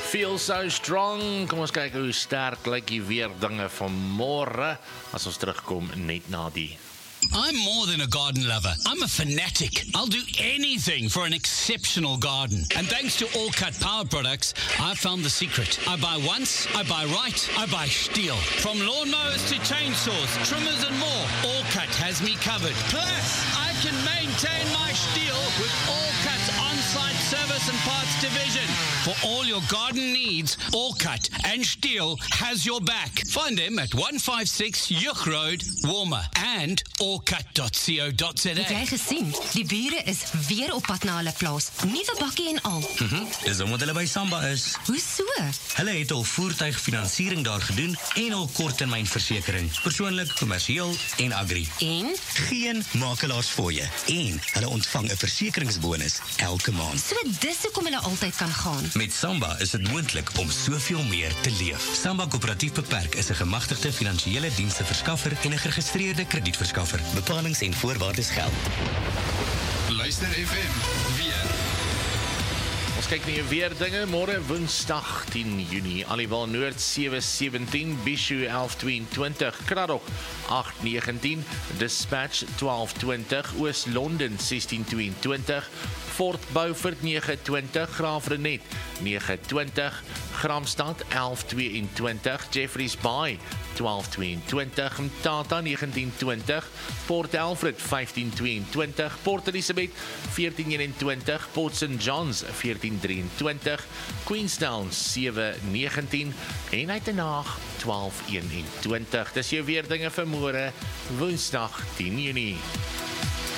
Feel so strong. Kom ons kyk hoe sterk lyk die weerdinge van môre as ons terugkom net na die. I'm more than a garden lover. I'm a fanatic. I'll do anything for an exceptional garden. And thanks to All Cut Power products, I've found the secret. I buy once, I buy right, I buy steel. From lawnmowers to chainsaws, trimmers and more, All Cut has me covered. Plus, I can maintain my steel with All Cut's on-site service and parts division. For all your garden needs, All Cut and Steel has your back. Find them at 156 Juk Road, Warmer, and allcut.co.za. Het jy gesien? Die bure is weer op pad na hulle plaas. Nuwe bakkie en al. Dis omdat hulle by Samba is. Hoe so? Hulle het al voertuigfinansiering daar gedoen en al korttermynversekering. Persoonlik, kommersieel en agri. En? Geen makelaars voor je. En hulle ontvang 'n versekeringsbonus elke maand. So dis hoekom hulle altyd kan gaan. Met Samba is dit moontlik om soveel meer te leef. Samba Koöperatief Beperk is 'n gemagtigde finansiële diensteverskaffer en 'n geregistreerde kredietverskaffer. Bepalings en voorwaardes geld. Luister FM, weer. Ons kyk na die weerdinge, môre Woensdag 10 Junie, Aliwal Noord 7:17, Bishu 11:22, Kraddock 8:19, Dispatch 12:20, Oos-London 16:22, Fort Beaufort 9:20, Graafrenet 9:20, Gramstad 11:22, Jeffreys Bay 12:22, Mthatha 19:20, Port Alfred 15:22, Port Elizabeth 14:21, Port St. John's 14:23, Queenstown 7:19 en Uitenhaag 12:21. Dis jou weerdinge vir môre, Woensdag 10 Junie.